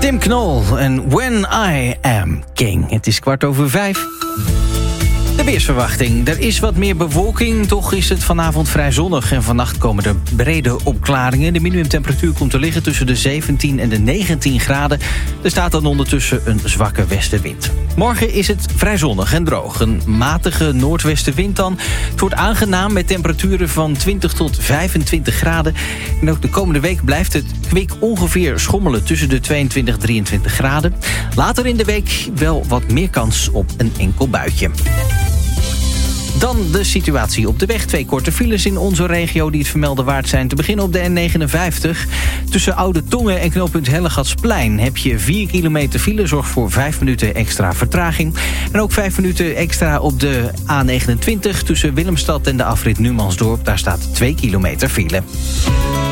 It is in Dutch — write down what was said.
Tim Knol en When I Am King. Het is 5:15. De weersverwachting. Er is wat meer bewolking, toch is het vanavond vrij zonnig. En vannacht komen er brede opklaringen. De minimumtemperatuur komt te liggen tussen de 17 en de 19 graden. Er staat dan ondertussen een zwakke westenwind. Morgen is het vrij zonnig en droog. Een matige noordwestenwind dan. Het wordt aangenaam met temperaturen van 20 tot 25 graden. En ook de komende week blijft het kwik ongeveer schommelen tussen de 22 en 23 graden. Later in de week wel wat meer kans op een enkel buitje. Dan de situatie op de weg. 2 korte files in onze regio die het vermelden waard zijn. Te beginnen op de N59. Tussen Oude Tongen en knooppunt Hellegatsplein heb je 4 kilometer file. Zorgt voor 5 minuten extra vertraging. En ook 5 minuten extra op de A29 tussen Willemstad en de afrit Numansdorp. Daar staat 2 kilometer file.